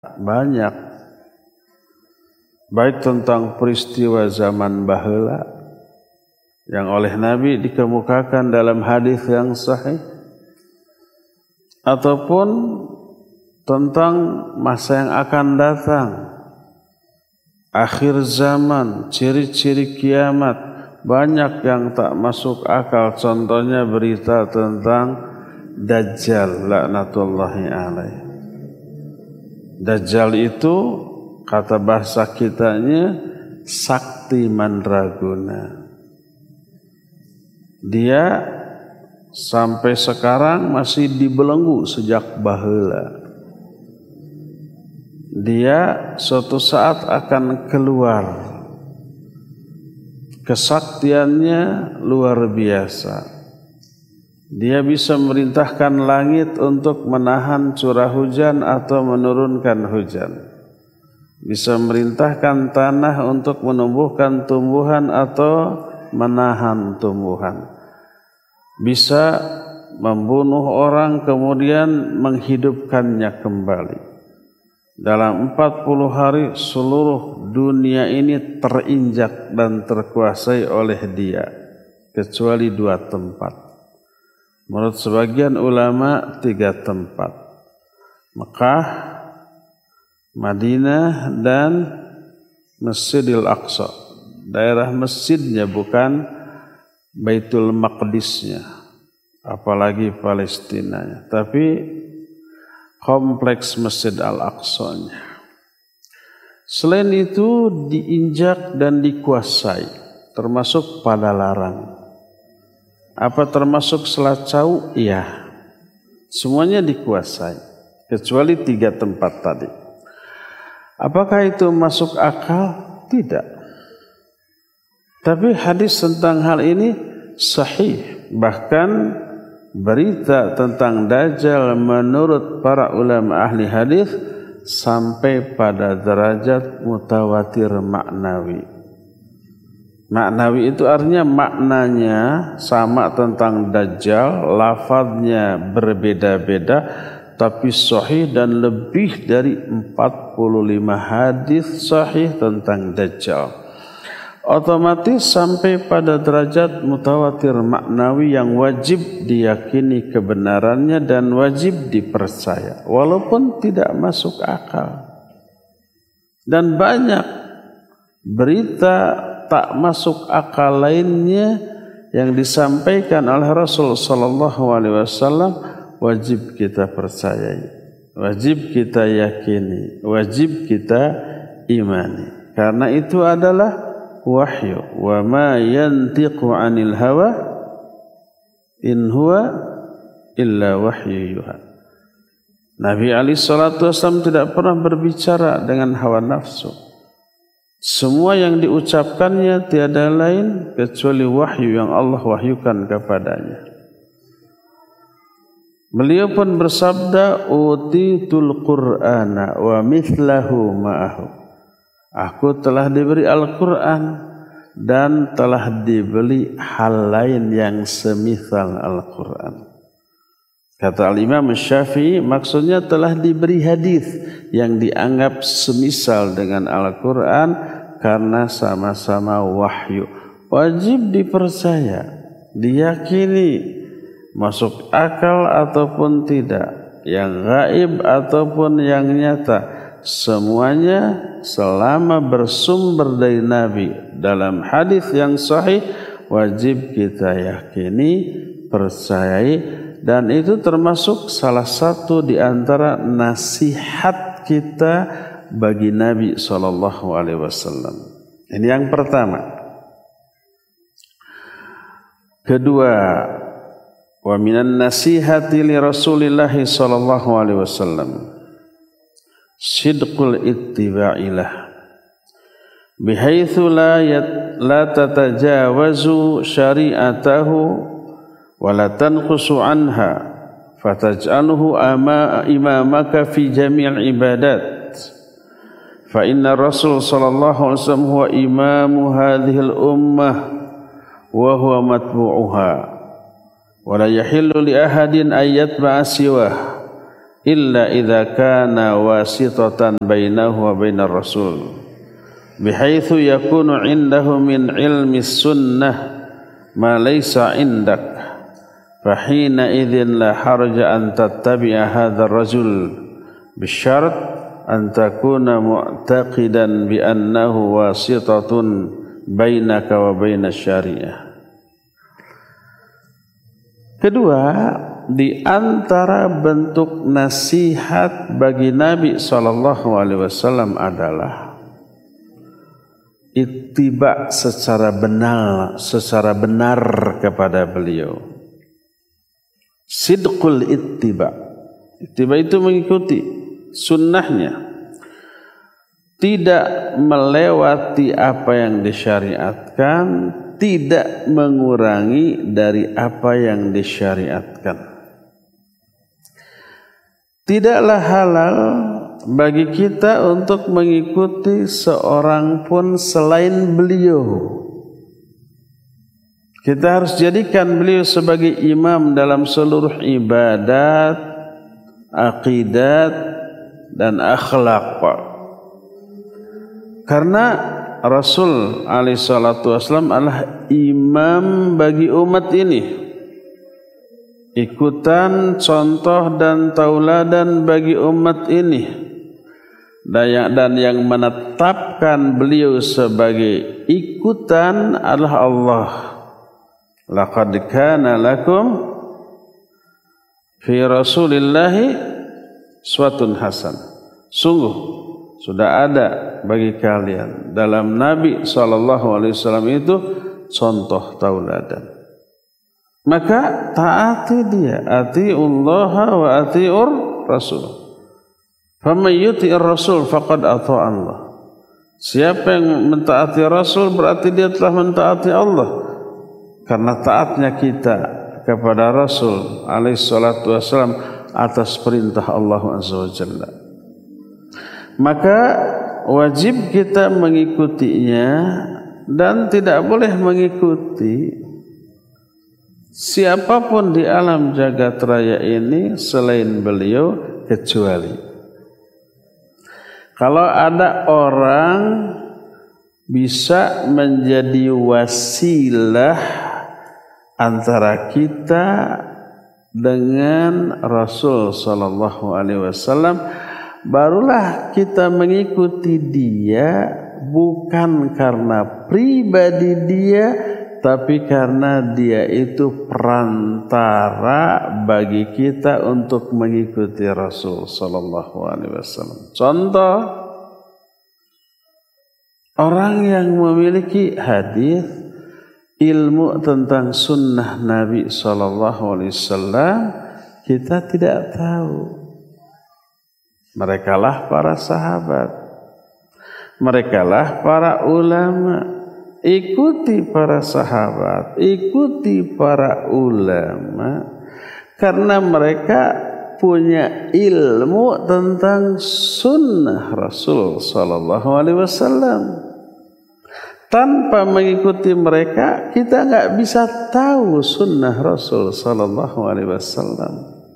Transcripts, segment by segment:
banyak, baik tentang peristiwa zaman baheula yang oleh Nabi dikemukakan dalam hadis yang sahih, ataupun tentang masa yang akan datang, akhir zaman, ciri-ciri kiamat, banyak yang tak masuk akal. Contohnya berita tentang Dajjal laknatullahi alaih. Dajjal itu kata bahasa kitanya sakti mandraguna. Dia sampai sekarang masih dibelenggu sejak baheula. Dia suatu saat akan keluar. Kesaktiannya luar biasa. Dia bisa merintahkan langit untuk menahan curah hujan atau menurunkan hujan. Bisa merintahkan tanah untuk menumbuhkan tumbuhan atau menahan tumbuhan. Bisa membunuh orang kemudian menghidupkannya kembali. Dalam 40 hari seluruh dunia ini terinjak dan terkuasai oleh dia, kecuali 2 tempat. Menurut sebagian ulama 3 tempat. Mekah, Madinah, dan Masjidil Aqsa. Daerah masjidnya, bukan Baitul Maqdisnya, apalagi Palestinanya, tapi kompleks Masjid Al-Aqsanya. Selain itu diinjak dan dikuasai, termasuk pada larang. Apa termasuk selacau? Iya. Semuanya dikuasai, kecuali 3 tempat tadi. Apakah itu masuk akal? Tidak. Tapi hadis tentang hal ini sahih. Bahkan berita tentang Dajjal menurut para ulama ahli hadis sampai pada derajat mutawatir maknawi. Maknawi itu artinya maknanya sama tentang Dajjal, lafadznya berbeda-beda, tapi sahih dan lebih dari 45 hadis sahih tentang Dajjal. Otomatis sampai pada derajat mutawatir maknawi yang wajib diyakini kebenarannya dan wajib dipercaya, walaupun tidak masuk akal. Dan banyak berita tak masuk akal lainnya yang disampaikan oleh Rasul sallallahu alaihi wasallam wajib kita percayai, wajib kita yakini, wajib kita imani. Karena itu adalah wahyu. Wa ma yantiqu 'anil hawa in huwa illa wahyu yuha. Nabi alaihi salatu wasallam tidak pernah berbicara dengan hawa nafsu. Semua yang diucapkannya tiada lain kecuali wahyu yang Allah wahyukan kepadanya. Beliau pun bersabda, utitul Qur'ana wa mithlahu ma'ahu. Aku telah diberi Al-Quran dan telah diberi hal lain yang semisal Al-Quran. Kata Al-Imam Syafi'i, maksudnya telah diberi hadis yang dianggap semisal dengan Al-Quran karena sama-sama wahyu. Wajib dipercaya, diyakini, masuk akal ataupun tidak, yang gaib ataupun yang nyata, semuanya selama bersumber dari Nabi dalam hadis yang sahih wajib kita yakini, percayai. Dan itu termasuk salah satu di antara nasihat kita bagi Nabi SAW. Ini yang pertama. Kedua, wa minan nasihati li Rasulillah SAW sidqul ittiba'ilah bihaitsu la tatajawazu syari'atahu wala tanqusu anha fataj'alhu imamaka fi jami'il ibadat fa inna Rasul sallallahu alaihi wasallam huwa imamu hadhil ummah wa huwa matbu'uha wa la yahillu li ahadin an yatba'a siwah illa idza kana wasitatan bainahu wa bainar rasul bihaitsu yakunu indahu min ilmi sunnah ma laysa indak fahina idzin la harja an tattabi'a hadzal rajul bisyart an takuna mu'taqidan bi annahu wasitatun bainaka wa bainas syariah. Kedua, di antara bentuk nasihat bagi Nabi SAW adalah ittiba secara benar kepada beliau. Sidqul ittiba. Ittiba itu mengikuti sunnahnya. Tidak melewati apa yang disyariatkan, tidak mengurangi dari apa yang disyariatkan. Tidaklah halal bagi kita untuk mengikuti seorang pun selain beliau. Kita harus jadikan beliau sebagai imam dalam seluruh ibadat, aqidat, dan akhlak. Karena Rasul alaihissalam adalah imam bagi umat ini, ikutan, contoh dan tauladan bagi umat ini, dan yang menetapkan beliau sebagai ikutan adalah Allah. Laqad kana lakum fi Rasulillahi uswatun hasan. Sungguh sudah ada bagi kalian dalam Nabi SAW itu contoh tauladan. Maka taati dia, atiullaha wa atiur rasul. Faman yuti'ir rasul faqad ata'a Allah. Siapa yang mentaati Rasul berarti dia telah mentaati Allah. Karena taatnya kita kepada Rasul alaihissalam atas perintah Allah azza wa jalla. Maka wajib kita mengikutinya dan tidak boleh mengikuti siapapun di alam jagat raya ini selain beliau, kecuali kalau ada orang bisa menjadi wasilah antara kita dengan Rasul sallallahu alaihi wasallam, barulah kita mengikuti dia, bukan karena pribadi dia, tapi karena dia itu perantara bagi kita untuk mengikuti Rasul sallallahu alaihi wasallam. Contoh, orang yang memiliki hadis, ilmu tentang sunnah Nabi sallallahu alaihi wasallam, kita tidak tahu. Merekalah para sahabat, merekalah para ulama. Ikuti para sahabat, ikuti para ulama, karena mereka punya ilmu tentang sunnah Rasul sallallahu alaihi wasallam. Tanpa mengikuti mereka, kita nggak bisa tahu sunnah Rasul sallallahu alaihi wasallam.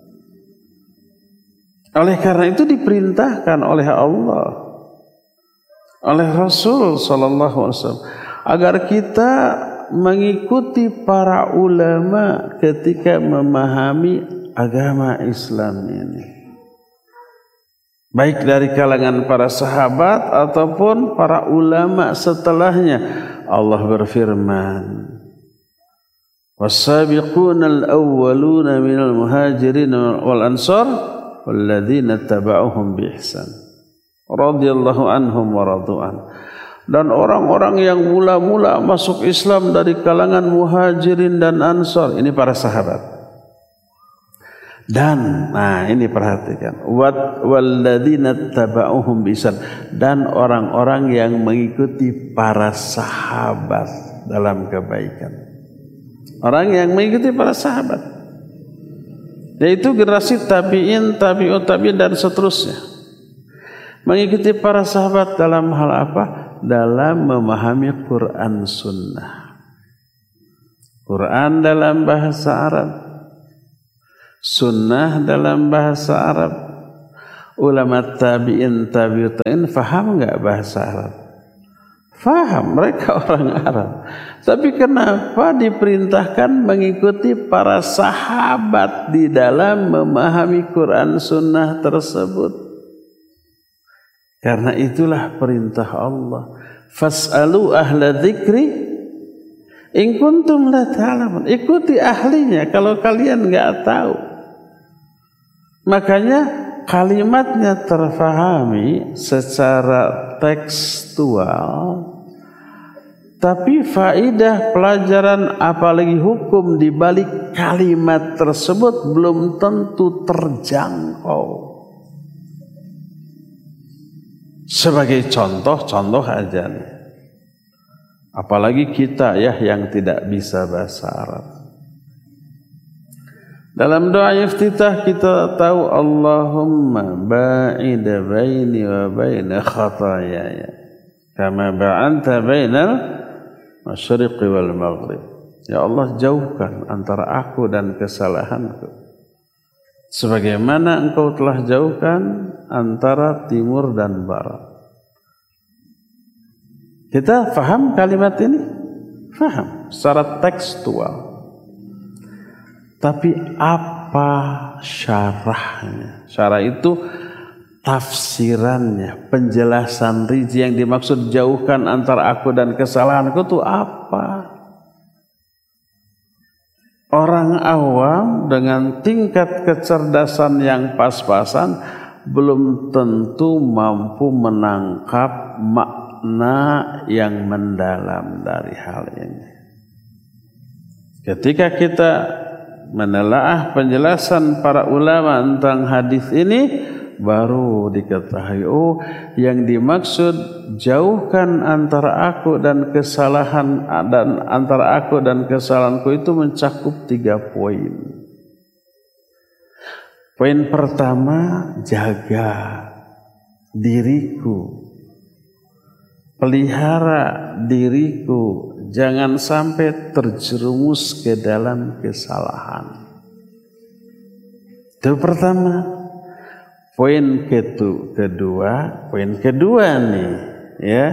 Oleh karena itu diperintahkan oleh Allah, oleh Rasul sallallahu alaihi wasallam, agar kita mengikuti para ulama ketika memahami agama Islam ini, baik dari kalangan para sahabat ataupun para ulama setelahnya. Allah berfirman, was-sabiqunal awwaluna minal muhajirin wal ansar walladzina tabauhum bi ihsan radhiyallahu anhum wa radu'an. Dan orang-orang yang mula-mula masuk Islam dari kalangan muhajirin dan ansar, ini para sahabat. Dan, nah ini perhatikan, walladzina tabauhum bi ihsan, dan orang-orang yang mengikuti para sahabat dalam kebaikan. Orang yang mengikuti para sahabat, yaitu generasi tabi'in, tabi'ut tabi'in dan seterusnya. Mengikuti para sahabat dalam hal apa? Dalam memahami Quran Sunnah. Quran dalam bahasa Arab, Sunnah dalam bahasa Arab, ulama tabi'in tabi'in faham enggak bahasa Arab? Faham, mereka orang Arab. Tapi kenapa diperintahkan mengikuti para sahabat di dalam memahami Quran Sunnah tersebut? Karena itulah perintah Allah. Fas'alu ahla dzikri in kuntum la ta'lamun. Ikuti ahlinya kalau kalian enggak tahu. Makanya kalimatnya terfahami secara tekstual, tapi faidah pelajaran apalagi hukum di balik kalimat tersebut belum tentu terjangkau. Sebagai contoh aja nih. Apalagi kita ya yang tidak bisa bahasa Arab. Dalam doa iftitah kita tahu Allahumma ba'id baini wa baina khataayaya kama ba'anta bainal masyriqi wal maghrib. Ya Allah, jauhkan antara aku dan kesalahanku sebagaimana Engkau telah jauhkan antara timur dan barat. Kita faham kalimat ini? Faham secara tekstual. Tapi apa syarahnya? Syarah itu tafsirannya, penjelasan rinci yang dimaksud jauhkan antara aku dan kesalahanku itu apa? Orang awam dengan tingkat kecerdasan yang pas-pasan belum tentu mampu menangkap makna yang mendalam dari hal ini. Ketika kita menelaah penjelasan para ulama tentang hadis ini, baru diketahui yang dimaksud jauhkan antara aku dan kesalahan dan antara aku dan kesalahanku itu mencakup 3 poin. Poin pertama, jaga diriku, pelihara diriku, jangan sampai terjerumus ke dalam kesalahan. Itu pertama. Poin kedua nih ya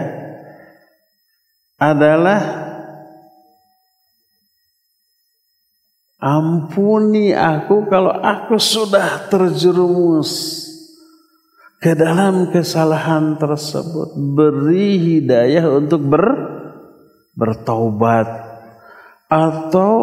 adalah ampuni aku kalau aku sudah terjerumus ke dalam kesalahan tersebut. Beri hidayah untuk bertaubat atau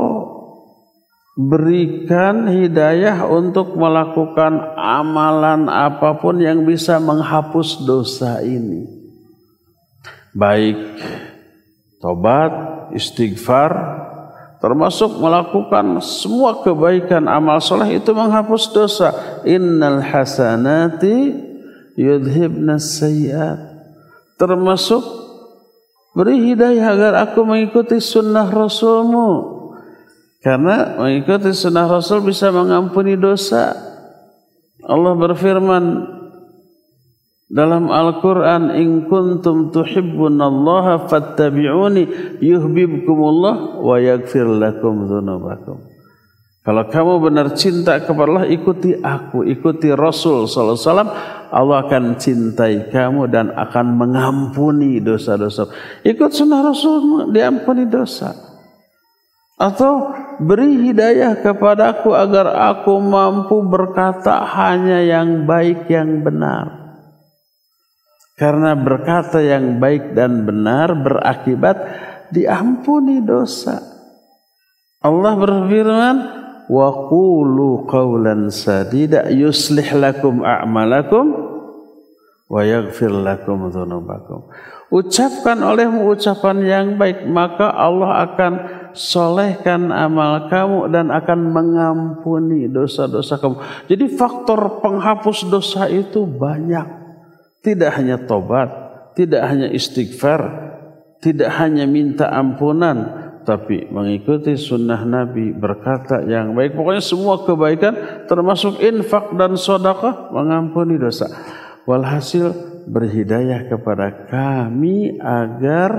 berikan hidayah untuk melakukan amalan apapun yang bisa menghapus dosa ini. Baik tobat, istighfar, termasuk melakukan semua kebaikan amal soleh itu menghapus dosa. Innal hasanati yudhibnas sayyiat. Termasuk beri hidayah agar aku mengikuti sunnah Rasulmu. Karena mengikuti sunnah Rasul bisa mengampuni dosa. Allah berfirman dalam Al-Quran, in kuntum tuhibbunallaha fattabi'uni yuhibbukumullah wa yaghfir lakum dzunubakum. Kalau kamu benar cinta kepada Allah, ikuti aku, ikuti Rasul sallallahu alaihi wasallam, Allah akan cintai kamu dan akan mengampuni dosa-dosa. Ikut sunnah Rasul, diampuni dosa. Atau beri hidayah kepadaku agar aku mampu berkata hanya yang baik yang benar. Karena berkata yang baik dan benar berakibat diampuni dosa. Allah berfirman, wa qulu qawlan sadida yuslih lakum a'malakum wa yaghfir lakum dzunubakum. Ucapkan olehmu ucapan yang baik, maka Allah akan solehkan amal kamu dan akan mengampuni dosa-dosa kamu. Jadi faktor penghapus dosa itu banyak. Tidak hanya tobat, tidak hanya istighfar, tidak hanya minta ampunan, tapi mengikuti sunnah Nabi, berkata yang baik. Pokoknya semua kebaikan termasuk infak dan sedekah mengampuni dosa. Walhasil berhidayah kepada kami agar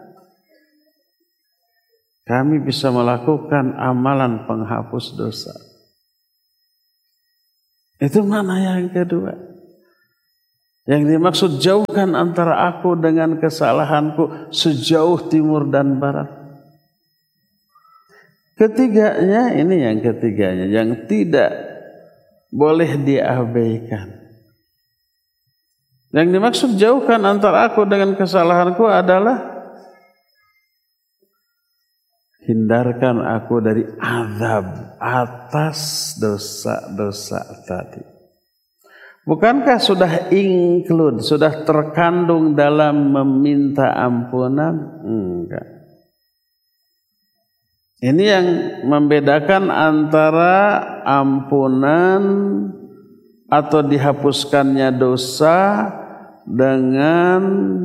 kami bisa melakukan amalan penghapus dosa. Itu makna yang kedua. Yang dimaksud jauhkan antara aku dengan kesalahanku sejauh timur dan barat. Ketiganya, ini yang ketiganya, yang tidak boleh diabaikan. Yang dimaksud jauhkan antara aku dengan kesalahanku adalah hindarkan aku dari azab atas dosa-dosa tadi. Bukankah sudah include, sudah terkandung dalam meminta ampunan? Enggak. Ini yang membedakan antara ampunan atau dihapuskannya dosa dengan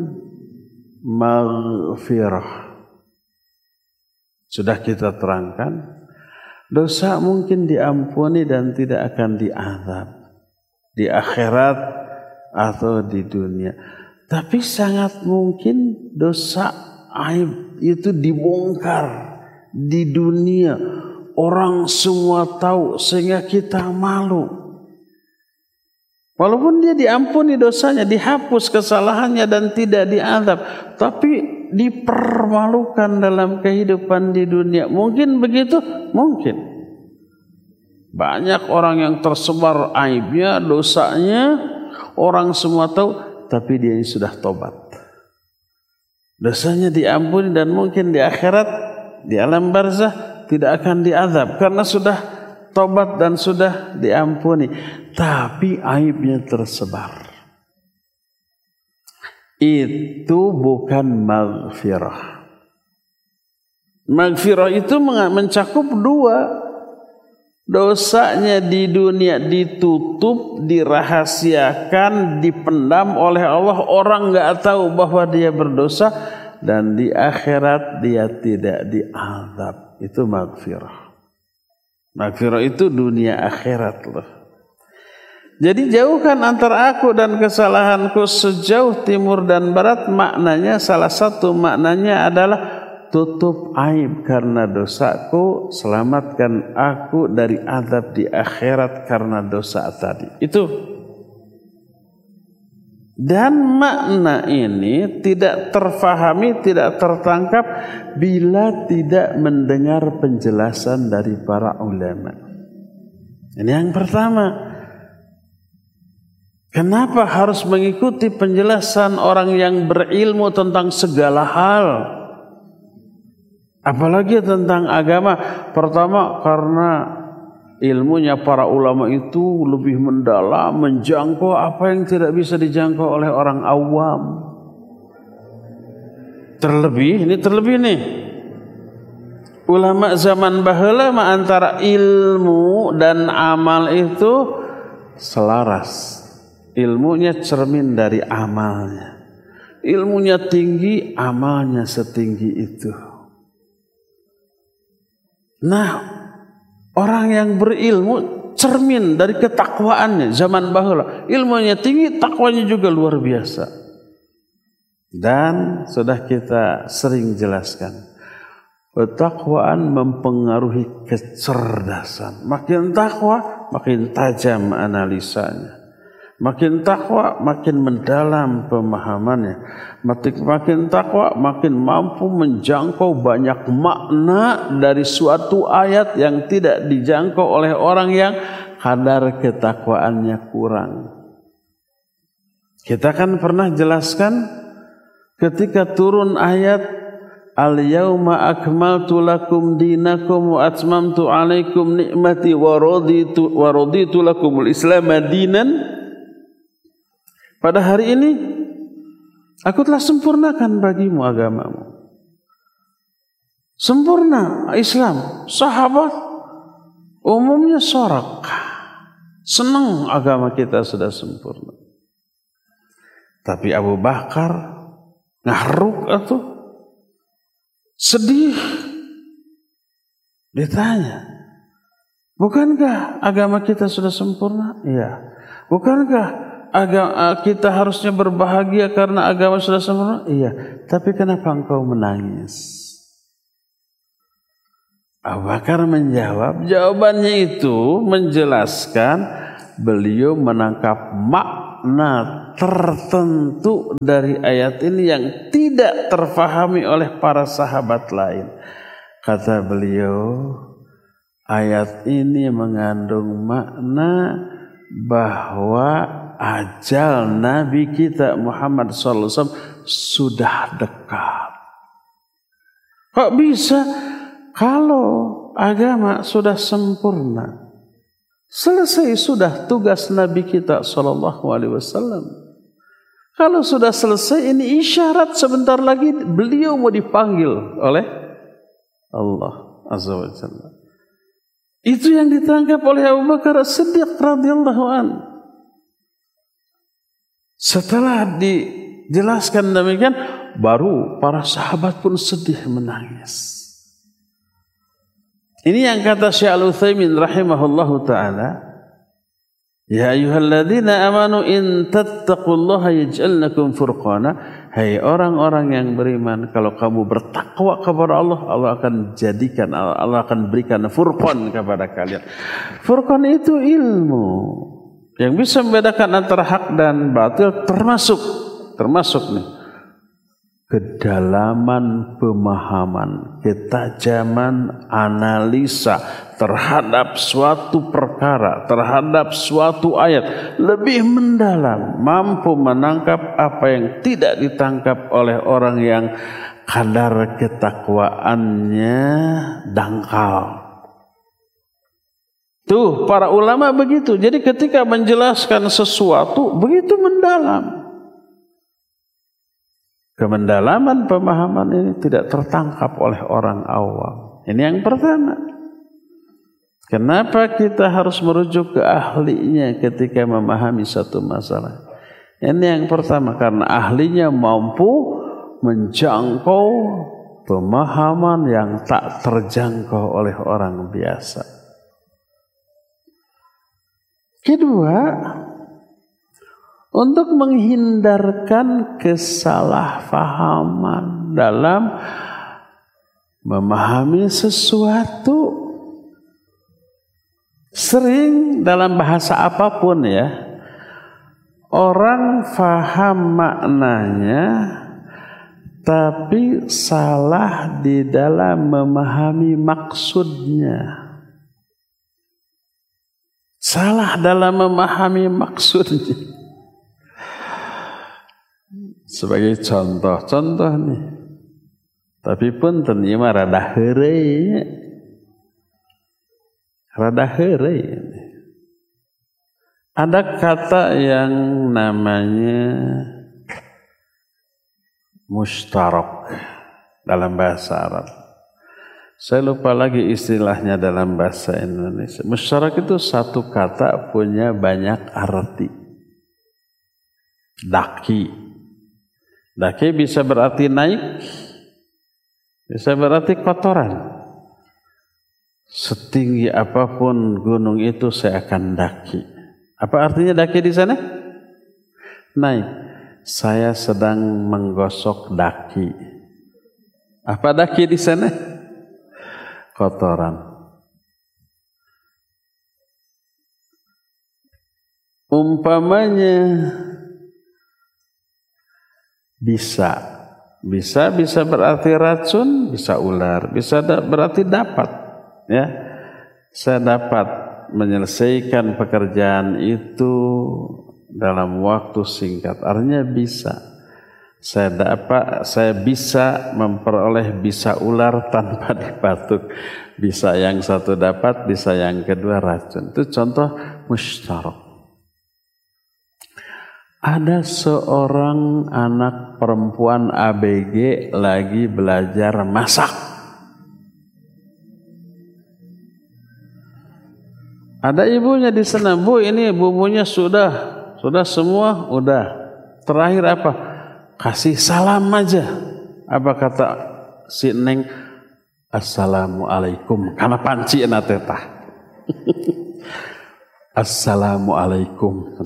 maghfirah. Sudah kita terangkan, dosa mungkin diampuni dan tidak akan diazab di akhirat atau di dunia. Tapi sangat mungkin dosa aib itu dibongkar di dunia. Orang semua tahu sehingga kita malu. Walaupun dia diampuni dosanya, dihapus kesalahannya dan tidak diazab, tapi dipermalukan dalam kehidupan di dunia. Mungkin begitu? Mungkin. Banyak orang yang tersebar aibnya, dosanya, orang semua tahu, tapi dia sudah tobat. Dosanya diampuni dan mungkin di akhirat, di alam barzah tidak akan diazab karena sudah tobat dan sudah diampuni. Tapi aibnya tersebar. Itu bukan maghfirah. Maghfirah itu mencakup dua. Dosanya di dunia ditutup, dirahasiakan, dipendam oleh Allah. Orang enggak tahu bahwa dia berdosa. Dan di akhirat dia tidak diazab. Itu maghfirah. Maghfirah itu dunia akhirat loh. Jadi jauhkan antara aku dan kesalahanku sejauh timur dan barat. Maknanya, salah satu maknanya adalah tutup aib karena dosaku, selamatkan aku dari azab di akhirat karena dosa tadi. Itu. Dan makna ini tidak terfahami, tidak tertangkap bila tidak mendengar penjelasan dari para ulama. Ini yang pertama. Kenapa harus mengikuti penjelasan orang yang berilmu tentang segala hal? Apalagi tentang agama. Pertama, karena ilmunya para ulama itu lebih mendalam, menjangkau apa yang tidak bisa dijangkau oleh orang awam. Terlebih nih. Ulama zaman baheula antara ilmu dan amal itu selaras. Ilmunya cermin dari amalnya. Ilmunya tinggi, amalnya setinggi itu. Nah, orang yang berilmu cermin dari ketakwaannya zaman baheula. Ilmunya tinggi, takwanya juga luar biasa. Dan sudah kita sering jelaskan, ketakwaan mempengaruhi kecerdasan. Makin takwa, makin tajam analisanya. Makin takwa, makin mendalam pemahamannya. Makin takwa, makin mampu menjangkau banyak makna dari suatu ayat yang tidak dijangkau oleh orang yang kadar ketakwaannya kurang. Kita kan pernah jelaskan ketika turun ayat Al-yawma akmaltu lakum dinakum wa atmamtu alaikum ni'mati wa raditu lakumul Islam dinan. Pada hari ini aku telah sempurnakan bagimu agamamu. Sempurna Islam. Sahabat umumnya sorak, senang agama kita sudah sempurna. Tapi Abu Bakar ngahruk atau sedih. Ditanya, bukankah agama kita sudah sempurna? Iya. Bukankah kita harusnya berbahagia karena agama sudah sempurna? Iya. Tapi kenapa engkau menangis? Abu Bakar menjawab, jawabannya itu menjelaskan beliau menangkap makna makna tertentu dari ayat ini yang tidak terfahami oleh para sahabat lain. Kata beliau, ayat ini mengandung makna bahwa ajal Nabi kita Muhammad SAW sudah dekat. Kok bisa? Kalau agama sudah sempurna, selesai sudah tugas Nabi kita SAW. Kalau sudah selesai, ini isyarat sebentar lagi beliau mau dipanggil oleh Allah Azza wa Jalla. Itu yang ditangkap oleh Abu Bakar As-Siddiq radhiyallahu anhu. Setelah dijelaskan demikian, baru para sahabat pun sedih menangis. Ini yang kata Syekh Al-Utsaimin rahimahullahu taala, ya ayyuhalladzina amanu in tattaqullaha yaj'al lakum furqana. Hai orang-orang yang beriman, kalau kamu bertakwa kepada Allah, Allah akan jadikan, Allah akan berikan furqan kepada kalian. Furqan itu ilmu yang bisa membedakan antara hak dan batil, termasuk nih kedalaman pemahaman, ketajaman analisa terhadap suatu perkara, terhadap suatu ayat lebih mendalam, mampu menangkap apa yang tidak ditangkap oleh orang yang kadar ketakwaannya dangkal. Tuh, para ulama begitu. Jadi ketika menjelaskan sesuatu begitu mendalam. Kemendalaman pemahaman ini tidak tertangkap oleh orang awam. Ini yang pertama. Kenapa kita harus merujuk ke ahlinya ketika memahami satu masalah? Ini yang pertama, karena ahlinya mampu menjangkau pemahaman yang tak terjangkau oleh orang biasa. Kedua, untuk menghindarkan kesalahpahaman dalam memahami sesuatu. Sering dalam bahasa apapun ya, orang faham maknanya tapi salah di dalam memahami maksudnya. Salah dalam memahami maksudnya. Sebagai contoh nih, tapi pun ternyata rada heureuy. Ada kata yang namanya mustarak dalam bahasa Arab. Saya lupa lagi istilahnya dalam bahasa Indonesia. Mustarak itu satu kata punya banyak arti. Daki bisa berarti naik, bisa berarti kotoran. Setinggi apapun gunung itu saya akan daki. Apa artinya daki di sana? Naik. Saya sedang menggosok daki. Apa daki di sana? Kotoran. Umpamanya bisa berarti racun, bisa ular, bisa berarti dapat, ya. Saya dapat menyelesaikan pekerjaan itu dalam waktu singkat. Artinya bisa. Saya bisa memperoleh bisa ular tanpa dipatuk. Bisa yang satu dapat, bisa yang kedua racun. Itu contoh mustarak. Ada seorang anak perempuan ABG lagi belajar masak. Ada ibunya di sana, Bu, ini bumbunya sudah semua, udah. Terakhir apa? Kasih salam aja. Apa kata si Neng? Assalamualaikum. Karena panci na tetah. Assalamualaikum.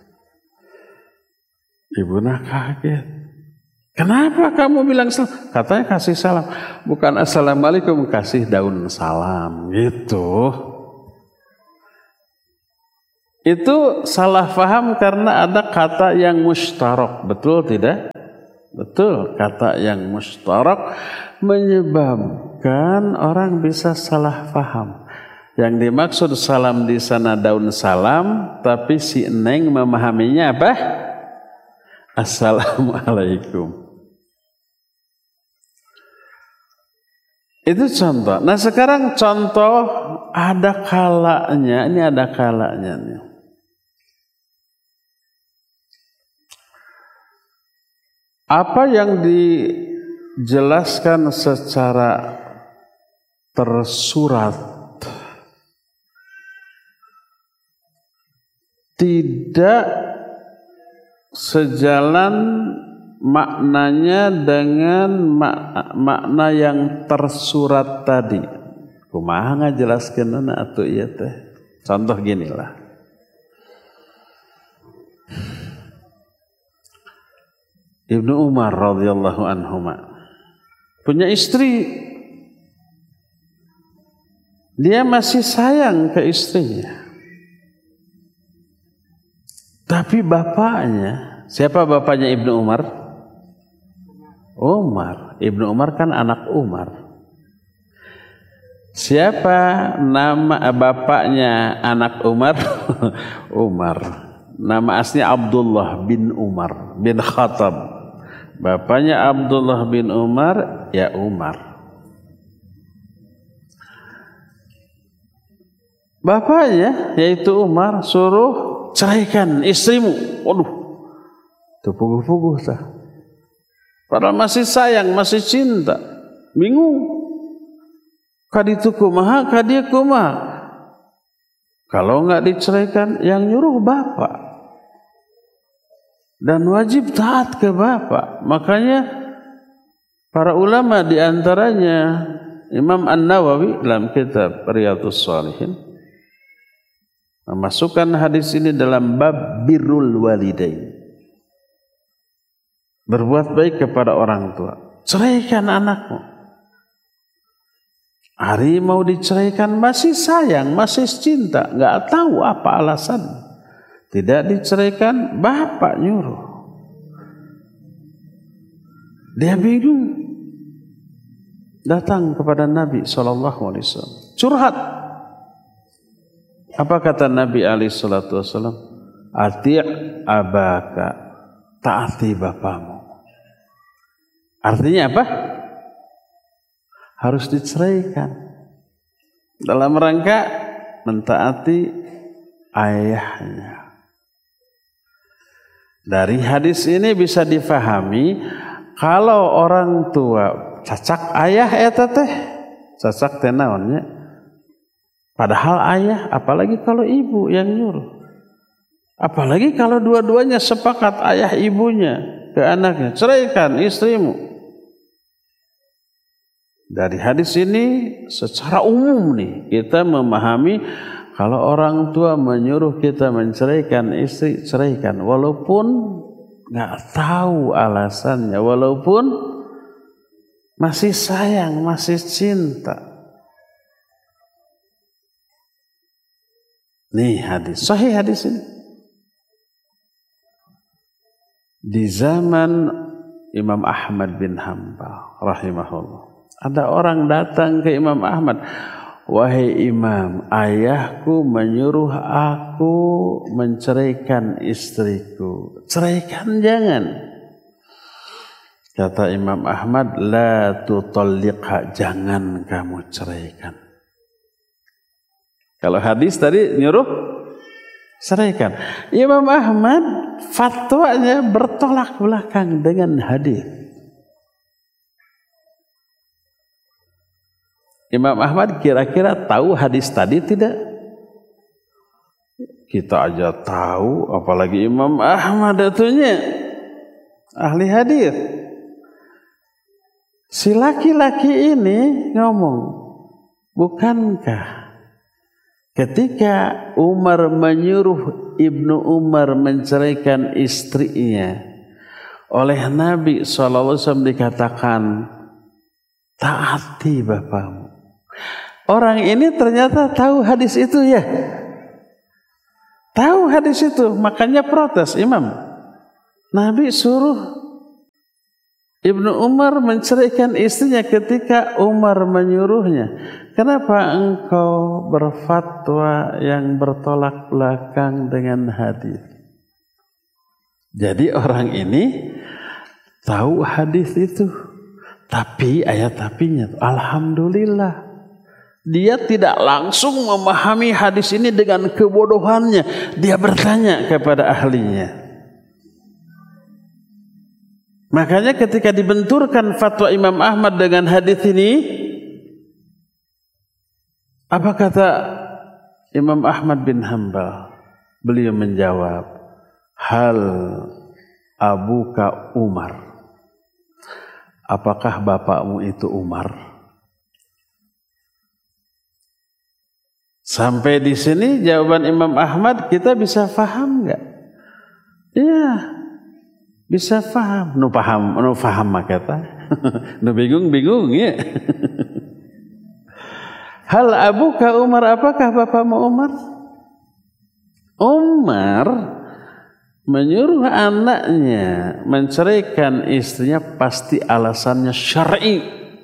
Ibunya kaget. Kenapa kamu bilang salam? Katanya kasih salam. Bukan assalamualaikum, kasih daun salam. Gitu. Itu salah faham karena ada kata yang mustarak. Betul tidak? Betul, kata yang mustarak menyebabkan orang bisa salah faham. Yang dimaksud salam di sana daun salam, tapi si Neng memahaminya apa? Assalamualaikum. Itu contoh. Nah sekarang contoh ada kalanya, ini ada kalanya nih. Apa yang dijelaskan secara tersurat tidak sejalan maknanya dengan makna yang tersurat tadi. Kumaha ngajelaskeunna atuh ieu teh. Contoh ginilah. Ibnu Umar radhiyallahu anhuma punya istri. Dia masih sayang ke istrinya. Tapi bapaknya, siapa bapaknya Ibnu Umar? Umar. Ibnu Umar kan anak Umar. Siapa nama bapaknya anak Umar? Umar. Nama aslinya Abdullah bin Umar bin Khattab. Bapaknya Abdullah bin Umar, ya Umar. Bapaknya yaitu Umar suruh ceraikan istrimu. Waduh, itu puguh-puguh tah. Padahal masih sayang, masih cinta. Bingung. Kaditu kumaha, kadieu kumaha. Kalau enggak diceraikan, yang nyuruh bapak. Dan wajib taat ke bapak. Makanya para ulama diantaranya Imam An-Nawawi dalam kitab Riyadhus Shalihin memasukkan hadis ini dalam bab birrul walidain. Berbuat baik kepada orang tua. Ceraikan anakmu. Hari mau diceraikan masih sayang, masih cinta, enggak tahu apa alasan. Tidak diceraikan, bapak nyuruh. Dia bingung. Datang kepada Nabi SAW. Curhat. Apa kata Nabi SAW? Ati' abaka. Taati bapamu. Artinya apa? Harus diceraikan. Dalam rangka mentaati ayahnya. Dari hadis ini bisa difahami kalau orang tua cacak ayah eta teh, cacak teh naonnya? Padahal ayah, apalagi kalau ibu yang nyuruh. Apalagi kalau dua-duanya sepakat ayah ibunya ke anaknya, ceraikan istrimu. Dari hadis ini secara umum nih kita memahami kalau orang tua menyuruh kita menceraikan istri, ceraikan. Walaupun nggak tahu alasannya, walaupun masih sayang, masih cinta. Nih hadis, sahih hadis ini. Di zaman Imam Ahmad bin Hanbal rahimahullah, ada orang datang ke Imam Ahmad. Wahai Imam, ayahku menyuruh aku menceraikan istriku. Ceraikan jangan. Kata Imam Ahmad, la tutalliqha, jangan kamu ceraikan. Kalau hadis tadi nyuruh ceraikan. Imam Ahmad fatwanya bertolak belakang dengan hadis. Imam Ahmad kira-kira tahu hadis tadi tidak? Kita aja tahu, apalagi Imam Ahmad atunya ahli hadis. Si laki-laki ini ngomong, bukankah ketika Umar menyuruh Ibnu Umar menceraikan istrinya, oleh Nabi SAW dikatakan, taati bapamu. Orang ini ternyata tahu hadis itu ya. Tahu hadis itu, makanya protes Imam. Nabi suruh Ibnu Umar menceraikan istrinya ketika Umar menyuruhnya. Kenapa engkau berfatwa yang bertolak belakang dengan hadis? Jadi orang ini tahu hadis itu, tapi ayat tapinya, alhamdulillah. Dia tidak langsung memahami hadis ini dengan kebodohannya. Dia bertanya kepada ahlinya. Makanya ketika dibenturkan fatwa Imam Ahmad dengan hadis ini, apa kata Imam Ahmad bin Hanbal? Beliau menjawab, hal abuka Umar. Apakah bapakmu itu Umar? Sampai di sini jawaban Imam Ahmad kita bisa faham enggak? Iya, bisa faham. Nu faham kata. Nu bingung ya. Hal abuka Umar, apakah bapakmu Umar? Umar menyuruh anaknya menceraikan istrinya pasti alasannya syar'i.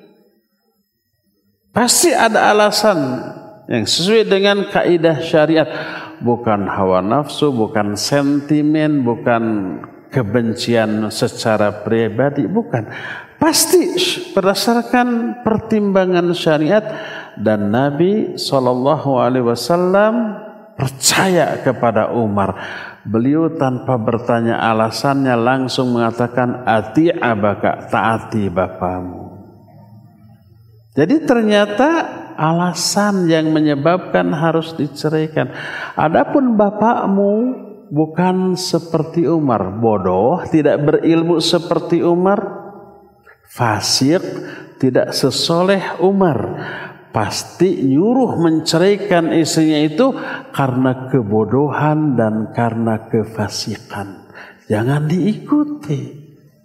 Pasti ada alasan yang sesuai dengan kaidah syariat, bukan hawa nafsu, bukan sentimen, bukan kebencian secara pribadi, bukan. Pasti berdasarkan pertimbangan syariat, dan Nabi SAW percaya kepada Umar. Beliau tanpa bertanya alasannya langsung mengatakan ati abaka, taati bapamu. Jadi ternyata alasan yang menyebabkan harus diceraikan. Adapun bapakmu bukan seperti Umar, bodoh, tidak berilmu seperti Umar, fasik, tidak sesoleh Umar, pasti nyuruh menceraikan istrinya itu karena kebodohan dan karena kefasikan. Jangan diikuti.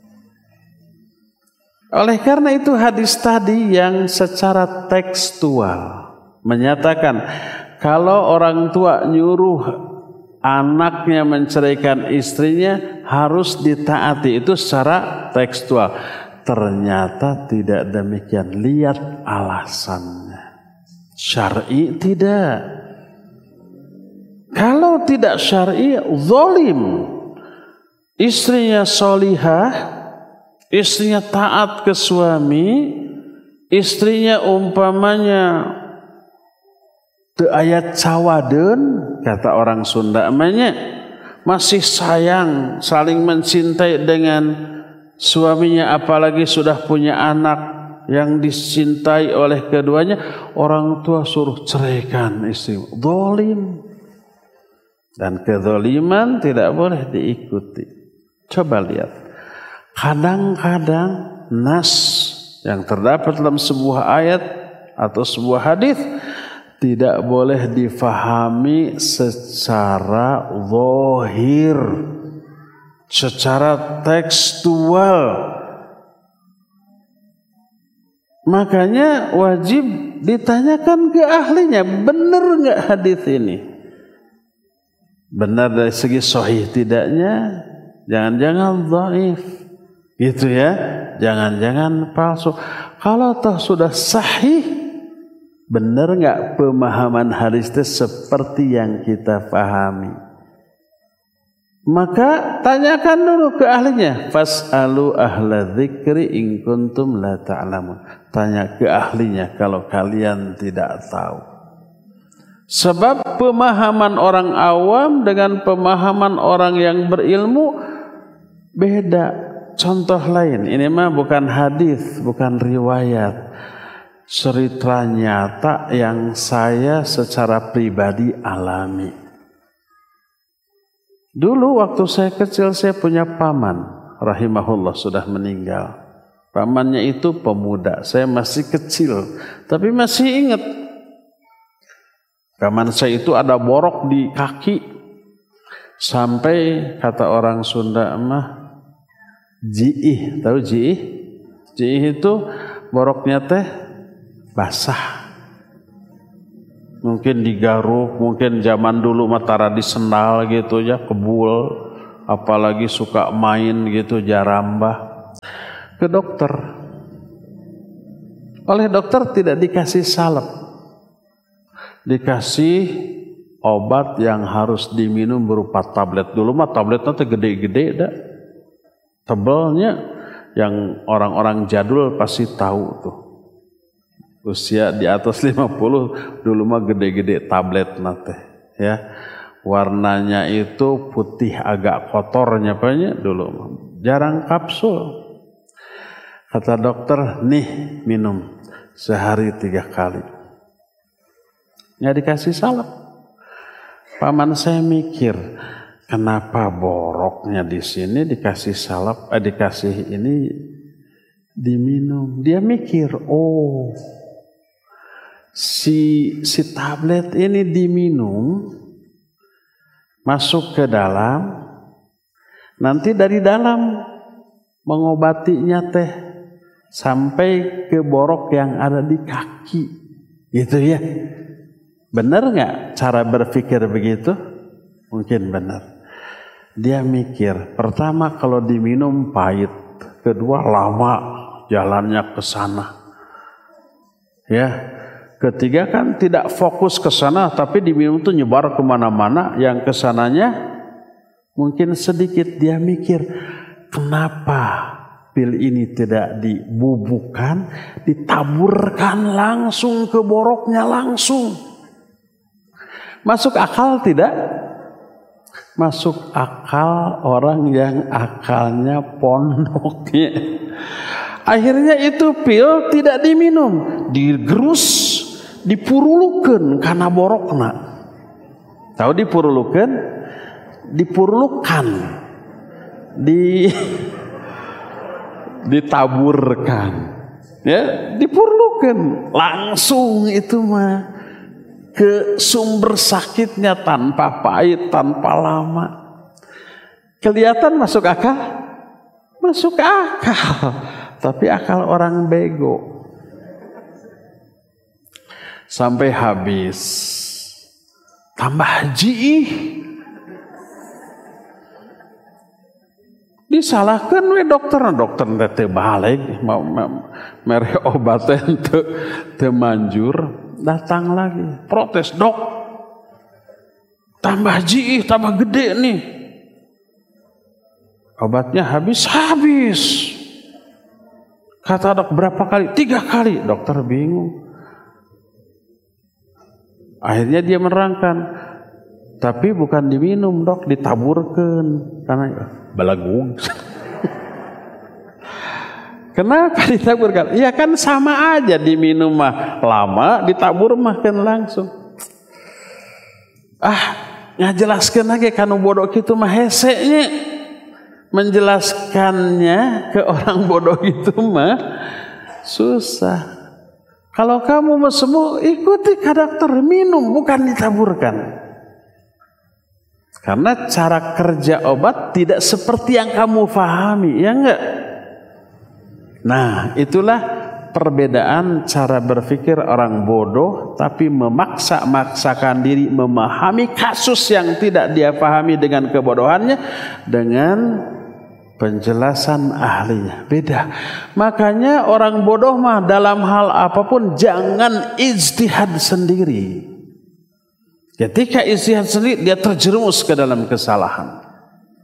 Oleh karena itu hadis tadi yang secara tekstual menyatakan kalau orang tua nyuruh anaknya menceraikan istrinya harus ditaati, itu secara tekstual. Ternyata tidak demikian. Lihat alasannya. Syar'i tidak. Kalau tidak syar'i, zalim. Istrinya solihah, istrinya taat ke suami, istrinya umpamanya teu aya cawadeun, kata orang Sunda namanya, masih sayang, saling mencintai dengan suaminya, apalagi sudah punya anak yang dicintai oleh keduanya, orang tua suruh ceraikan istri. Zalim. Dan kezaliman tidak boleh diikuti. Coba lihat. Kadang-kadang nas yang terdapat dalam sebuah ayat atau sebuah hadis tidak boleh difahami secara zahir, secara tekstual. Makanya wajib ditanyakan ke ahlinya, benar enggak hadis ini? Benar dari segi sahih tidaknya? Jangan-jangan dhaif. Gitu ya, jangan-jangan palsu. Kalau toh sudah sahih, benar enggak pemahaman hadis itu seperti yang kita pahami? Maka tanyakan dulu ke ahlinya. Fas'alu ahla dzikri in kuntum la ta'lamun. Tanya ke ahlinya kalau kalian tidak tahu. Sebab pemahaman orang awam dengan pemahaman orang yang berilmu beda. Contoh lain, ini mah bukan hadis, bukan riwayat, cerita nyata yang saya secara pribadi alami. Dulu waktu saya kecil saya punya paman, rahimahullah, sudah meninggal. Pamannya itu pemuda, saya masih kecil, tapi masih ingat. Paman saya itu ada borok di kaki, sampai kata orang Sunda mah, jiih, tahu jiih? Jiih itu boroknya teh basah. mungkin digaruk, mungkin zaman dulu matara di sendal gitu ya, kebul, apalagi suka main gitu jarambah, ke dokter. Oleh dokter tidak dikasih salep, dikasih obat yang harus diminum berupa tablet. Dulu mah tabletnya tuh gede-gede dah, tebelnya, yang orang-orang jadul pasti tahu tuh. Usia di atas 50 dulu mah gede-gede tablet nate ya. Warnanya itu putih agak kotornya banyak dulu, jarang kapsul. Kata dokter, nih minum sehari 3 kali. Nggak dikasih salep. Paman saya mikir, kenapa boroknya di sini dikasih salep, dikasih ini diminum. Dia mikir, oh si tablet ini diminum, masuk ke dalam, nanti dari dalam mengobatinya teh sampai ke borok yang ada di kaki, gitu ya. Benar nggak cara berpikir begitu? Mungkin benar. Dia mikir, pertama kalau diminum pahit, kedua lama jalannya ke sana, ya. Ketiga kan tidak fokus ke sana, tapi diminum itu nyebar kemana-mana, yang kesananya mungkin sedikit. Dia mikir, kenapa pil ini tidak dibubukkan, ditaburkan langsung ke boroknya langsung? Masuk akal tidak? Masuk akal orang yang akalnya pondoknya. Akhirnya itu pil tidak diminum, digerus, dipurulukan karena borokna. Tahu dipurulukan? Dipurulukan, ditaburkan, ya, dipurulukan langsung itu mah ke sumber sakitnya tanpa pahit, tanpa lama. Kelihatan masuk akal? Masuk akal. Tapi akal orang bego. Sampai habis. Tambah jiih. Disalahkan we dokter teh balik mau mere obatnya teu manjur. Datang lagi, protes, dok, tambah jiih, tambah gede nih, obatnya habis. Kata dok, berapa kali? 3 kali. Dokter bingung. Akhirnya dia menerangkan, tapi bukan diminum dok, ditaburkan, karena balagung. Kenapa ditaburkan? Ya kan sama aja, diminum mah lama, ditabur mah kan langsung. Ngajelaskan lagi kanu bodoh gitu mah hesenya. Menjelaskannya ke orang bodoh gitu mah susah. Kalau kamu mau sembuh, ikuti ke dokter, minum, bukan ditaburkan. Karena cara kerja obat tidak seperti yang kamu pahami, ya enggak? Nah, itulah perbedaan cara berpikir orang bodoh tapi memaksakan diri memahami kasus yang tidak dia pahami dengan kebodohannya dengan penjelasan ahlinya. Beda. Makanya orang bodoh mah dalam hal apapun jangan ijtihad sendiri. Ketika ijtihad sendiri dia terjerumus ke dalam kesalahan.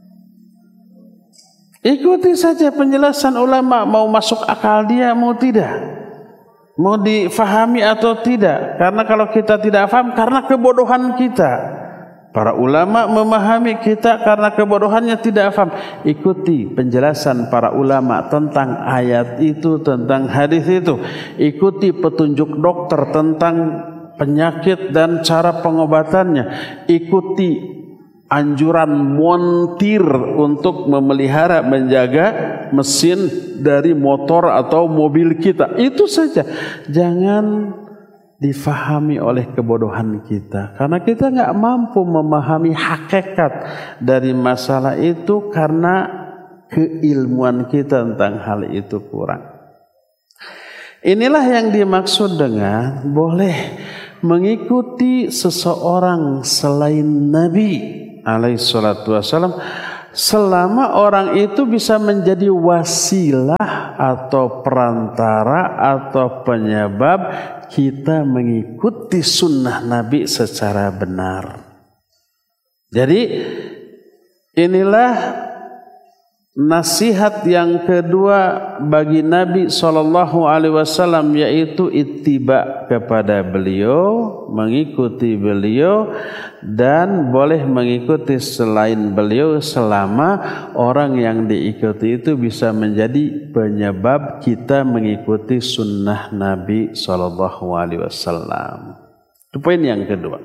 Ikuti saja penjelasan ulama, mau masuk akal dia mau tidak, mau difahami atau tidak. Karena kalau kita tidak paham karena kebodohan kita, para ulama memahami kita karena kebodohannya tidak paham. Ikuti penjelasan para ulama tentang ayat itu, tentang hadis itu. Ikuti petunjuk dokter tentang penyakit dan cara pengobatannya. Ikuti anjuran montir untuk memelihara, menjaga mesin dari motor atau mobil kita. Itu saja. Jangan difahami oleh kebodohan kita. Karena kita nggak mampu memahami hakikat dari masalah itu karena keilmuan kita tentang hal itu kurang. Inilah yang dimaksud dengan boleh mengikuti seseorang selain Nabi alaihi salatu wasallam selama orang itu bisa menjadi wasilah atau perantara atau penyebab kita mengikuti sunnah Nabi secara benar. Jadi inilah nasihat yang kedua bagi Nabi SAW, yaitu ittiba kepada beliau, mengikuti beliau, dan boleh mengikuti selain beliau selama orang yang diikuti itu bisa menjadi penyebab kita mengikuti sunnah Nabi SAW. Itu poin yang kedua.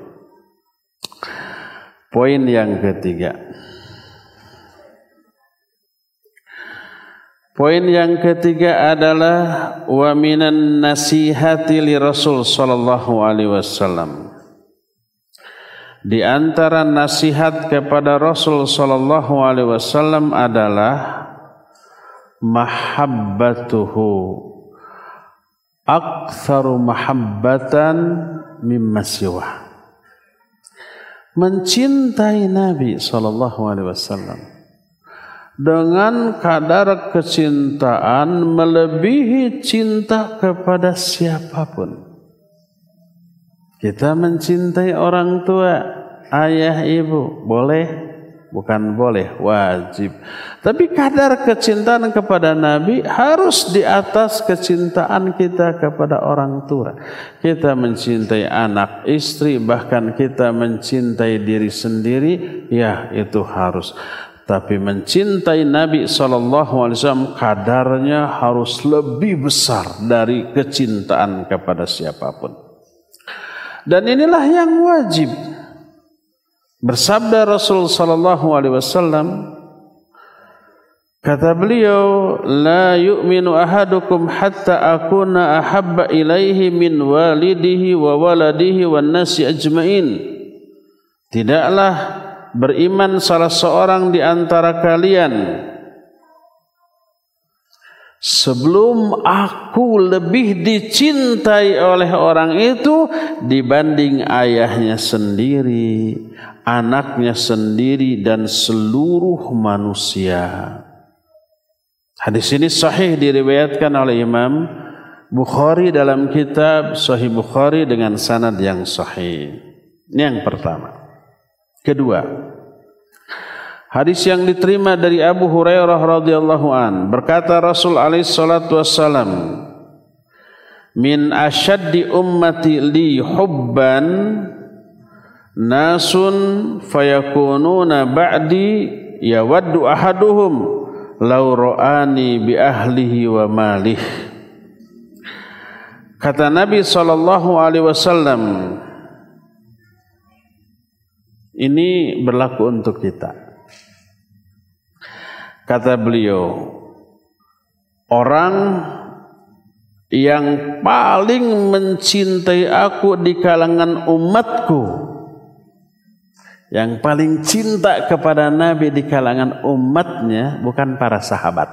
Poin yang ketiga. Poin yang ketiga adalah wa minan nasihati li Rasul sallallahu alaihi wasallam. Di antara nasihat kepada Rasul sallallahu alaihi wasallam adalah mahabbatuhu aktsaru mahabbatan mimma siwa. Mencintai Nabi sallallahu alaihi wasallam dengan kadar kecintaan melebihi cinta kepada siapapun. Kita mencintai orang tua, ayah, ibu, boleh? Bukan boleh, wajib. Tapi kadar kecintaan kepada Nabi harus di atas kecintaan kita kepada orang tua. Kita mencintai anak, istri, bahkan kita mencintai diri sendiri, ya itu harus. Tapi mencintai Nabi SAW kadarnya harus lebih besar dari kecintaan kepada siapapun. Dan inilah yang wajib. Bersabda Rasul SAW, kata beliau, la yu'minu ahadukum hatta akuna ahabba ilaihi min walidihi wa waladihi wan nasi ajmain. Tidaklah beriman salah seorang di antara kalian sebelum aku lebih dicintai oleh orang itu dibanding ayahnya sendiri, anaknya sendiri, dan seluruh manusia. Hadis ini sahih diriwayatkan oleh Imam Bukhari dalam kitab Sahih Bukhari dengan sanad yang sahih. Ini yang pertama. Kedua, hadis yang diterima dari Abu Hurairah radhiyallahu an, berkata Rasul alaihi salatu wassalam, min asyaddi ummati li hubban nasun fayakununa ba'di yawaddu ahaduhum law ra'ani bi ahlihi wa malih. Kata Nabi sallallahu alaihi wasallam, ini berlaku untuk kita. Kata beliau, orang yang paling mencintai aku di kalangan umatku, yang paling cinta kepada Nabi di kalangan umatnya bukan para sahabat.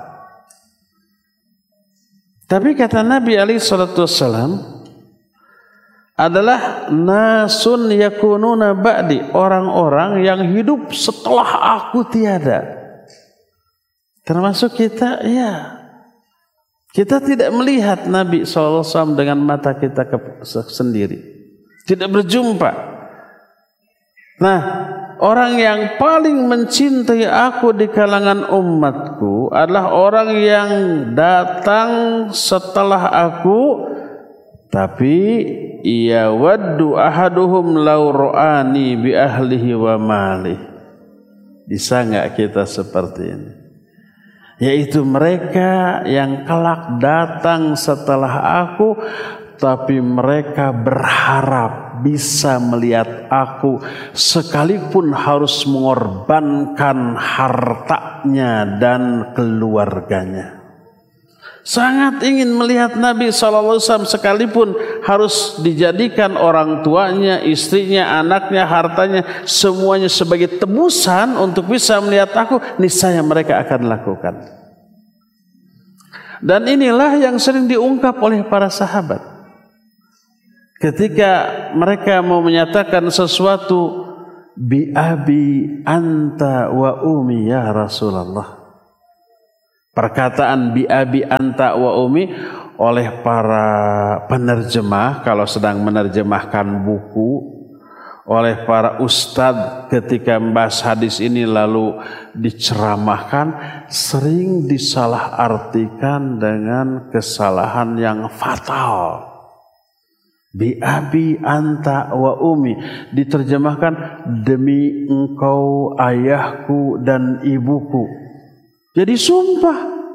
Tapi kata Nabi alaihi salatu wassalam, adalah nasun yakununa ba'di, orang-orang yang hidup setelah aku tiada. Termasuk kita, ya. Kita tidak melihat Nabi SAW dengan mata kita sendiri. Tidak berjumpa. Nah, orang yang paling mencintai aku di kalangan umatku adalah orang yang datang setelah aku, tapi ia waddu ahaduhum law ra'ani bi ahlihi wa malih. Bisa enggak kita seperti ini? Yaitu mereka yang kelak datang setelah aku, tapi mereka berharap bisa melihat aku sekalipun harus mengorbankan hartanya dan keluarganya. Sangat ingin melihat Nabi SAW sekalipun harus dijadikan orang tuanya, istrinya, anaknya, hartanya, semuanya sebagai tebusan untuk bisa melihat aku, niscaya mereka akan lakukan. Dan inilah yang sering diungkap oleh para sahabat. Ketika mereka mau menyatakan sesuatu, bi abi anta wa umi ya Rasulullah. Perkataan bi abi anta wa umi oleh para penerjemah kalau sedang menerjemahkan buku, oleh para ustadz ketika membahas hadis ini lalu diceramahkan, sering disalahartikan dengan kesalahan yang fatal. Bi abi anta wa umi diterjemahkan demi engkau ayahku dan ibuku. Jadi sumpah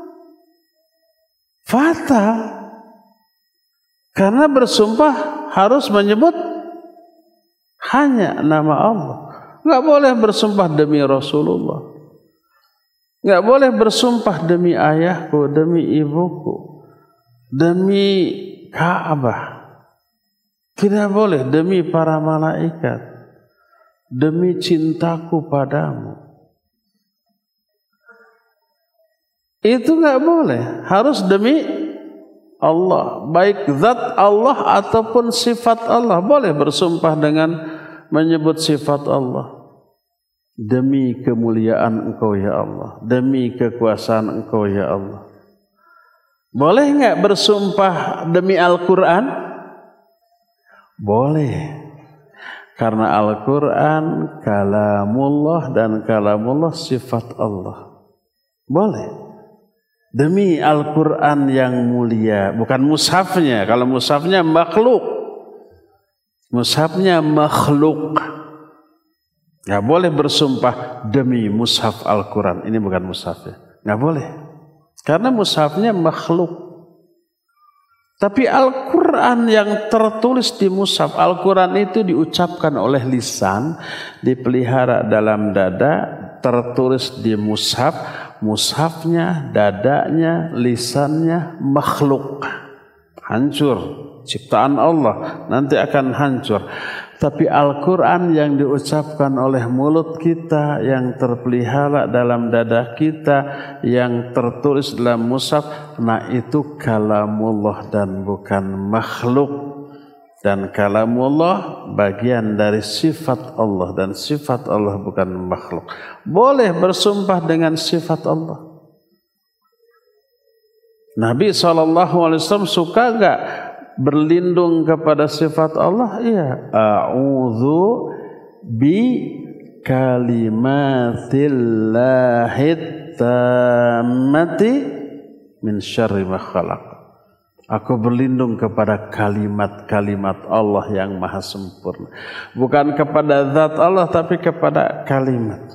fatal, karena bersumpah harus menyebut hanya nama Allah. Nggak boleh bersumpah demi Rasulullah, nggak boleh bersumpah demi ayahku, demi ibuku, demi Ka'bah. Tidak boleh demi para malaikat, demi cintaku padamu. Itu nggak boleh, harus demi Allah, baik zat Allah ataupun sifat Allah. Boleh bersumpah dengan menyebut sifat Allah. Demi kemuliaan engkau ya Allah, demi kekuasaan engkau ya Allah. Boleh nggak bersumpah demi Al-Quran? Boleh, karena Al-Quran kalamullah dan kalamullah sifat Allah. Boleh, demi Al-Quran yang mulia, bukan mushafnya. Kalau mushafnya makhluk, mushafnya makhluk. Nggak boleh bersumpah demi mushaf Al-Quran. Ini bukan mushafnya, nggak boleh, karena mushafnya makhluk. Tapi Al-Quran yang tertulis di mushaf, Al-Quran itu diucapkan oleh lisan, dipelihara dalam dada, tertulis di mushaf. Mushafnya, dadanya, lisannya makhluk, hancur, ciptaan Allah, nanti akan hancur. Tapi Al-Quran yang diucapkan oleh mulut kita, yang terpelihara dalam dada kita, yang tertulis dalam mushaf, nah itu kalamullah dan bukan makhluk. Dan kalamullah bagian dari sifat Allah, dan sifat Allah bukan makhluk. Boleh bersumpah dengan sifat Allah. Nabi SAW suka enggak berlindung kepada sifat Allah? Iya. A'udzu bi kalimatillahit tammati min syarri ma khalaq. Aku berlindung kepada kalimat-kalimat Allah yang maha sempurna. Bukan kepada zat Allah, tapi kepada kalimat.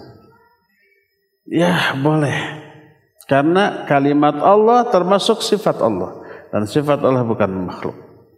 Ya boleh, karena kalimat Allah termasuk sifat Allah, dan sifat Allah bukan makhluk.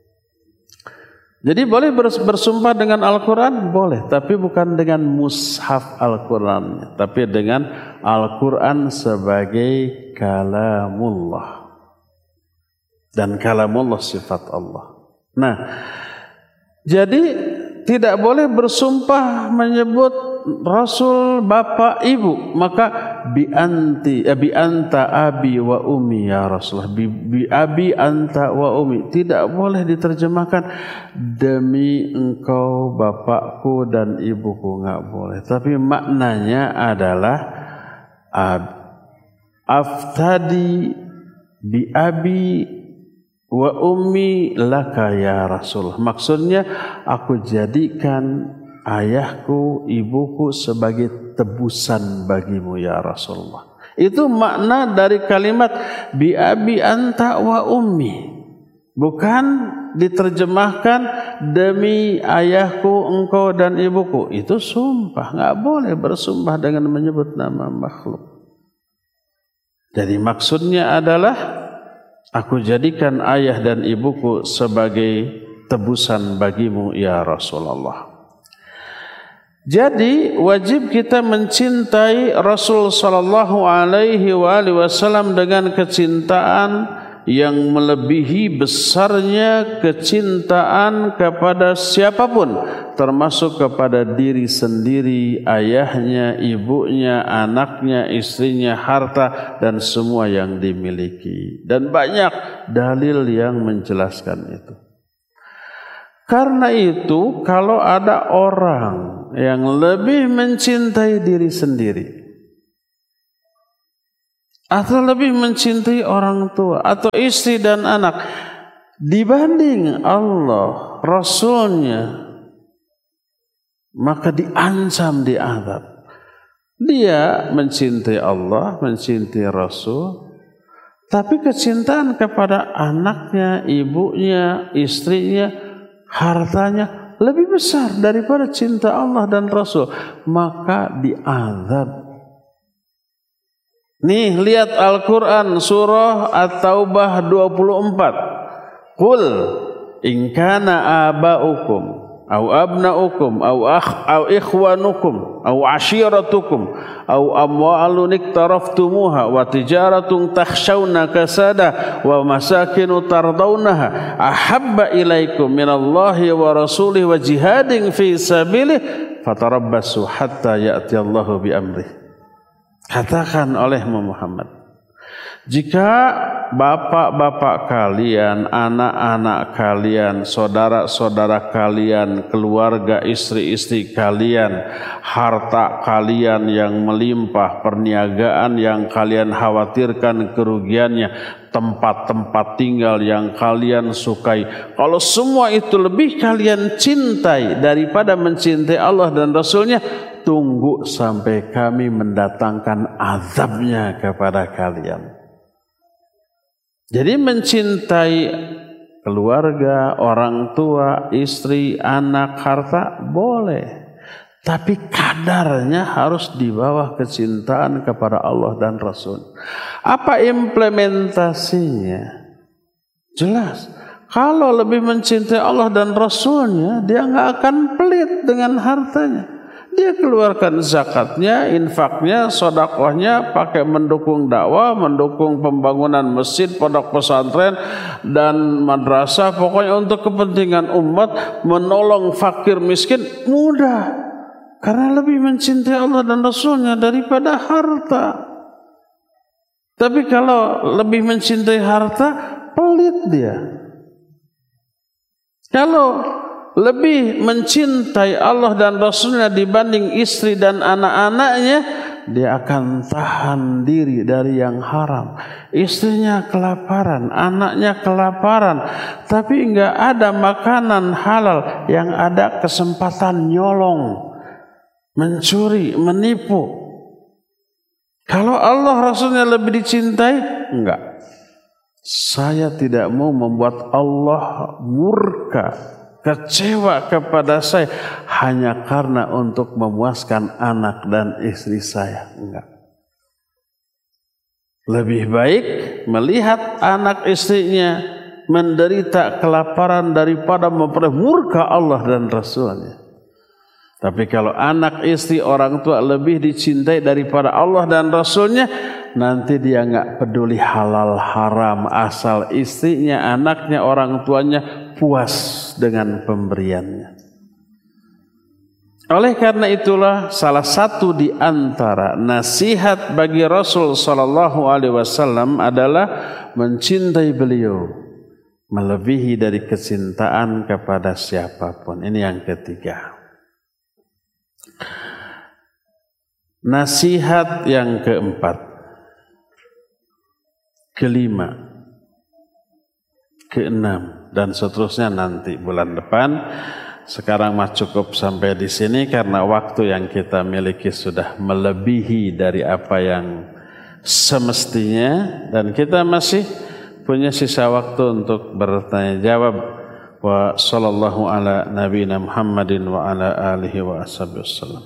Jadi boleh bersumpah dengan Al-Quran? Boleh, tapi bukan dengan mushaf Al-Quran, tapi dengan Al-Quran sebagai kalamullah. Dan kalamullah sifat Allah. Nah, jadi tidak boleh bersumpah menyebut Rasul bapak ibu. Maka bi anta abi wa ummi ya Rasulullah. Bi abi anta wa ummi. Tidak boleh diterjemahkan demi engkau bapakku dan ibuku, nggak boleh. Tapi maknanya adalah aftadi bi abi wa ummi laka ya Rasul. Maksudnya aku jadikan ayahku, ibuku sebagai tebusan bagimu ya Rasulullah. Itu makna dari kalimat bi abi anta wa ummi. Bukan diterjemahkan demi ayahku, engkau dan ibuku. Itu sumpah, nggak boleh bersumpah dengan menyebut nama makhluk. Jadi maksudnya adalah aku jadikan ayah dan ibuku sebagai tebusan bagimu ya Rasulullah. Jadi wajib kita mencintai Rasul sallallahu alaihi wasallam dengan kecintaan yang melebihi besarnya kecintaan kepada siapapun, termasuk kepada diri sendiri, ayahnya, ibunya, anaknya, istrinya, harta, dan semua yang dimiliki. Dan banyak dalil yang menjelaskan itu. Karena itu kalau ada orang yang lebih mencintai diri sendiri atau lebih mencintai orang tua atau istri dan anak dibanding Allah, Rasulnya, maka diancam, diazab. Dia mencintai Allah, mencintai Rasul, tapi kecintaan kepada anaknya, ibunya, istrinya, hartanya lebih besar daripada cinta Allah dan Rasul, maka diazab. Nih, lihat Al-Quran surah At-Taubah 24. Qul in kana aba'ukum au abna'ukum au ikhwanukum au ashiratukum au amwalun iktaraftumuha wa tijaratun takhshawna kasada wa masakinu tardawnaha ahabba ilaikum minallahi wa rasulih wa jihadin fi sabilih fatarabbasu hatta ya'ti Allahu bi amrih. Katakan oleh Muhammad, jika bapak-bapak kalian, anak-anak kalian, saudara-saudara kalian, keluarga, istri-istri kalian, harta kalian yang melimpah, perniagaan yang kalian khawatirkan kerugiannya, tempat-tempat tinggal yang kalian sukai, kalau semua itu lebih kalian cintai daripada mencintai Allah dan Rasulnya, tunggu sampai kami mendatangkan azabnya kepada kalian. Jadi mencintai keluarga, orang tua, istri, anak, harta boleh, tapi kadarnya harus di bawah kecintaan kepada Allah dan Rasul. Apa implementasinya? Jelas, kalau lebih mencintai Allah dan Rasulnya, dia nggak akan pelit dengan hartanya. Dia keluarkan zakatnya, infaknya, sedekahnya, pakai mendukung dakwah, mendukung pembangunan masjid, pondok pesantren, dan madrasah. Pokoknya untuk kepentingan umat, menolong fakir miskin, mudah. Karena lebih mencintai Allah dan Rasulnya daripada harta. Tapi kalau lebih mencintai harta, pelit dia. Kalau lebih mencintai Allah dan Rasulnya dibanding istri dan anak-anaknya, dia akan tahan diri dari yang haram. Istrinya kelaparan, anaknya kelaparan, tapi enggak ada makanan halal, yang ada kesempatan nyolong, mencuri, menipu. Kalau Allah Rasulnya lebih dicintai, enggak. Saya tidak mau membuat Allah murka, kecewa kepada saya hanya karena untuk memuaskan anak dan istri saya. Enggak. Lebih baik melihat anak istrinya menderita kelaparan daripada memperoleh murka Allah dan Rasulnya. Tapi kalau anak, istri, orang tua lebih dicintai daripada Allah dan Rasulnya, nanti dia enggak peduli halal haram, asal istrinya, anaknya, orang tuanya puas dengan pemberiannya. Oleh karena itulah salah satu di antara nasihat bagi Rasul sallallahu alaihi wasallam adalah mencintai beliau melebihi dari kecintaan kepada siapapun. Ini yang ketiga. Nasihat yang keempat, kelima, keenam, dan seterusnya nanti bulan depan. Sekarang mah cukup sampai di sini karena waktu yang kita miliki sudah melebihi dari apa yang semestinya, dan kita masih punya sisa waktu untuk bertanya jawab. Wa sallallahu ala nabiyina Muhammadin wa ala alihi wa ashabihi wasallam.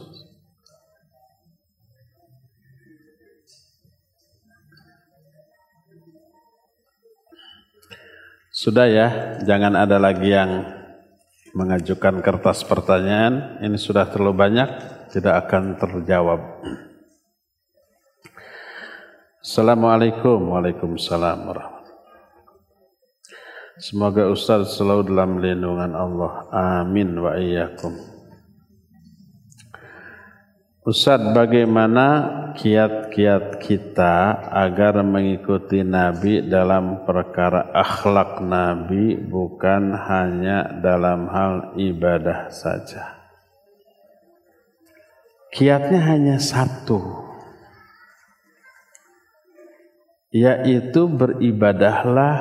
Sudah ya, jangan ada lagi yang mengajukan kertas pertanyaan. Ini sudah terlalu banyak, tidak akan terjawab. Assalamualaikum. Waalaikumsalam warahmatullahi. Semoga Ustaz selalu dalam lindungan Allah. Amin wa iyyakum. Ustaz, bagaimana kiat-kiat kita agar mengikuti Nabi dalam perkara akhlak Nabi, bukan hanya dalam hal ibadah saja? Kiatnya hanya satu, yaitu beribadahlah